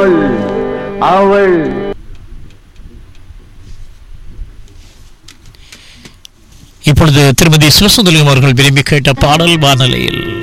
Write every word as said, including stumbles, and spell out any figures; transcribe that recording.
அவள் அவள் இப்பொழுது திருமதி சிவசுந்தரம் அவர்கள் விரும்பி கேட்ட பாடல் வானொலியில்